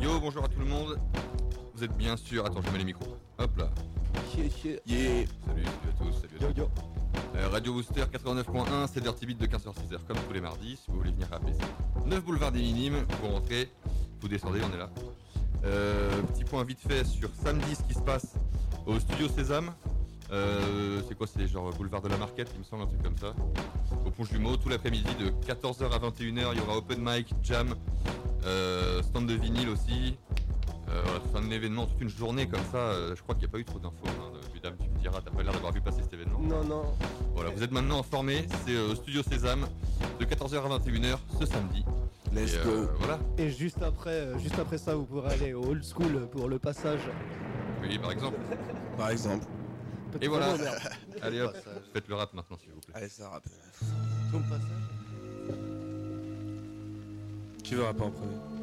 Yo, bonjour à tout le monde. Vous êtes bien sûr. Attends, je mets les micros. Hop là. Yeah. Salut à tous. Salut à tous. Yo. Radio Booster 89.1, c'est Dirty Beat de 15h-16h comme tous les mardis. Si vous voulez venir rappeler, c'est 9 boulevard des Minimes. Vous rentrez, vous descendez, on est là. Petit point vite fait sur samedi, ce qui se passe au studio Sésame. C'est quoi? C'est genre boulevard de la Marquette, il me semble, un truc comme ça. Au Ponche du Mot, tout l'après-midi de 14h à 21h, il y aura open mic, jam, stand de vinyle aussi. Voilà, c'est un événement, toute une journée comme ça. Je crois qu'il n'y a pas eu trop d'infos. Dame, tu me diras, t'as pas l'air d'avoir vu passer cet événement. Non. Voilà, vous êtes maintenant informés, c'est au studio Sésame de 14h à 21h ce samedi. Let's go. Voilà. Et juste après ça, vous pourrez aller au old school pour le passage. Oui, par exemple. Par exemple. Et voilà. Allez hop, faites le rap maintenant s'il vous plaît. Allez, ça rappe. Ton passage. Qui veut rapper en premier?